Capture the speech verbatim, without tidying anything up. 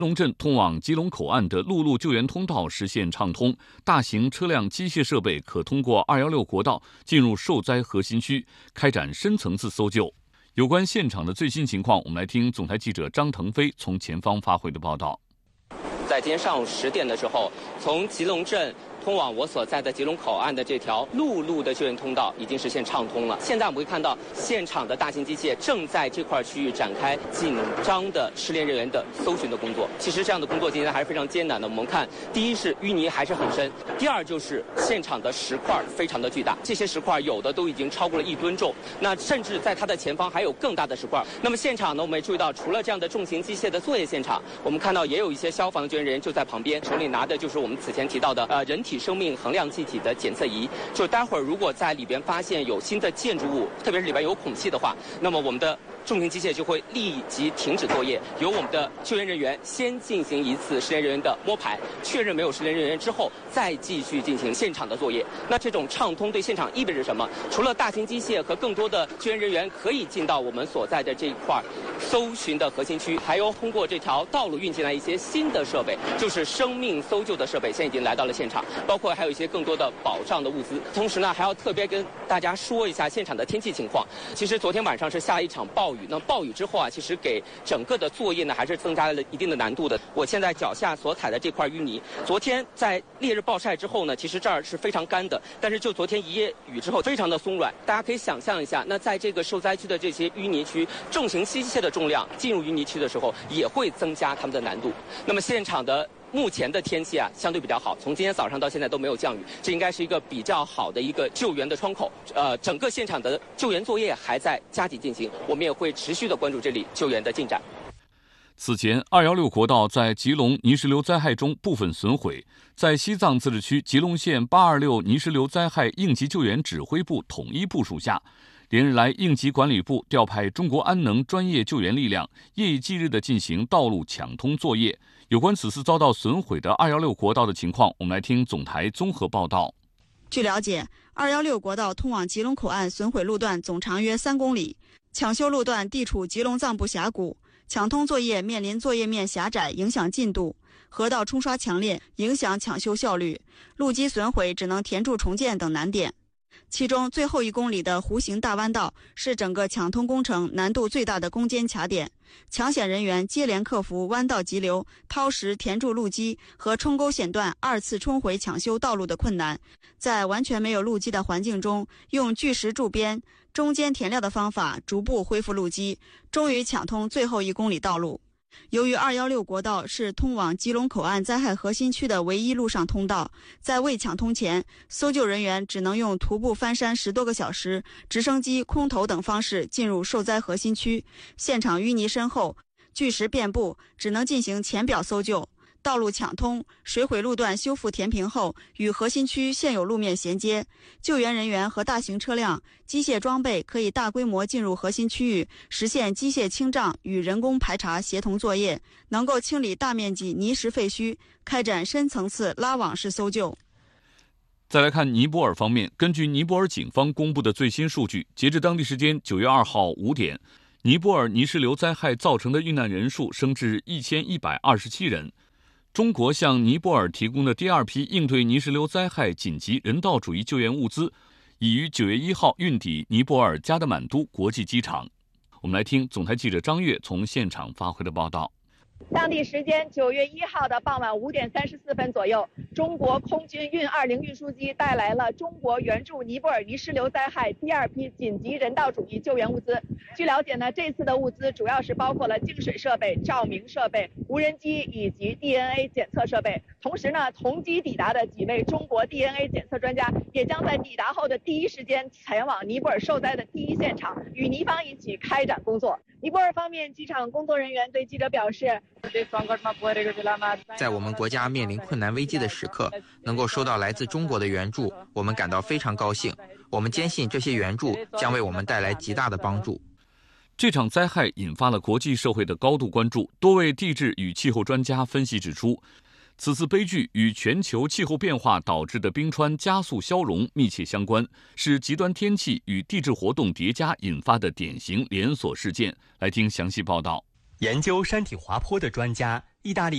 龙镇通往吉隆口岸的陆路救援通道实现畅通，大型车辆、机械设备可通过二一六国道进入受灾核心区，开展深层次搜救。有关现场的最新情况，我们来听总台记者张腾飞从前方发回的报道。 在今天上午十点的时候，从吉隆镇通往我所在的吉隆口岸的这条陆路的救援通道已经实现畅通了。现在我们会看到现场的大型机械正在这块区域展开紧张的失联人员的搜寻的工作。其实这样的工作今天还是非常艰难的。我们看，第一是淤泥还是很深，第二就是现场的石块非常的巨大，这些石块有的都已经超过了一吨重，那甚至在它的前方还有更大的石块。那么现场呢，我们也注意到，除了这样的重型机械的作业现场，我们看到也有一些消防救援人员就在旁边，手里拿的就是我们此前提到的呃人体生命衡量气体的检测仪，就待会儿如果在里边发现有新的建筑物，特别是里边有孔隙的话，那么我们的重型机械就会立即停止作业，由我们的救援人员先进行一次失联人员的摸排，确认没有失联人员之后，再继续进行现场的作业。那这种畅通对现场意味着什么？除了大型机械和更多的救援人员可以进到我们所在的这一块搜寻的核心区，还有通过这条道路运进来一些新的设备，就是生命搜救的设备，现在已经来到了现场，包括还有一些更多的保障的物资。同时呢，还要特别跟大家说一下现场的天气情况。其实昨天晚上是下了一场暴雨，那暴雨之后啊，其实给整个的作业呢还是增加了一定的难度的。我现在脚下所踩的这块淤泥，昨天在烈日暴晒之后呢，其实这儿是非常干的，但是就昨天一夜雨之后，非常的松软。大家可以想象一下，那在这个受灾区的这些淤泥区，重型机械的重量进入淤泥区的时候，也会增加它们的难度。那么现场的目前的天气啊，相对比较好，从今天早上到现在都没有降雨，这应该是一个比较好的一个救援的窗口。呃，整个现场的救援作业还在加紧进行，我们也会持续的关注这里救援的进展。 此前，二一六国道在吉隆泥石流灾害中部分损毁，在西藏自治区吉隆县八二六泥石流灾害应急救援指挥部统一部署下，连日来应急管理部调派中国安能专业救援力量，夜以继日地进行道路抢通作业。有关此次遭到损毁的二一六国道的情况，我们来听总台综合报道。 据了解，二一六国道通往吉隆口岸损毁路段总长约三公里，抢修路段地处吉隆藏布峡谷，抢通作业面临作业面狭窄影响进度，河道冲刷强烈影响抢修效率，路基损毁只能填筑重建等难点。其中最后一公里的弧形大弯道是整个抢通工程难度最大的攻坚卡点，抢险人员接连克服弯道急流、掏石填筑路基和冲沟险段二次冲毁抢修道路的困难，在完全没有路基的环境中，用巨石筑边、中间填料的方法逐步恢复路基，终于抢通最后一公里道路。由于二一六国道是通往吉隆口岸灾害核心区的唯一陆上通道，在未抢通前，搜救人员只能用徒步翻山十多个小时、直升机、空投等方式进入受灾核心区，现场淤泥深厚，巨石遍布，只能进行浅表搜救。道路抢通，水毁路段修复填平后，与核心区现有路面衔接，救援人员和大型车辆、机械装备可以大规模进入核心区域，实现机械清障与人工排查协同作业，能够清理大面积泥石废墟，开展深层次拉网式搜救。 再来看尼泊尔方面，根据尼泊尔警方公布的最新数据，截至当地时间九月二号五点，尼泊尔泥石流灾害造成的遇难人数升至一千一百二十七人。中国向尼泊尔提供的第二批应对泥石流灾害紧急人道主义救援物资，已于九月一号运抵尼泊尔加德满都国际机场。我们来听总台记者张悦从现场发回的报道。 当地时间九月一号的傍晚五点三十四分左右，中国空军运二零运输机带来了中国援助尼泊尔泥石流灾害第二批紧急人道主义救援物资。据了解呢，这次的物资主要是包括了净水设备、照明设备、无人机以及 D N A 检测设备。同时呢，同机抵达的几位中国 D N A 检测专家也将在抵达后的第一时间前往尼泊尔受灾的第一现场，与尼方一起开展工作。尼泊尔方面机场工作人员对记者表示， 在我们国家面临困难危机的时刻，能够收到来自中国的援助，我们感到非常高兴。我们坚信这些援助将为我们带来极大的帮助。 这场灾害引发了国际社会的高度关注，多位地质与气候专家分析指出，此次悲剧与全球气候变化导致的冰川加速消融密切相关，是极端天气与地质活动叠加引发的典型连锁事件。来听详细报道。 研究山体滑坡的专家，意大利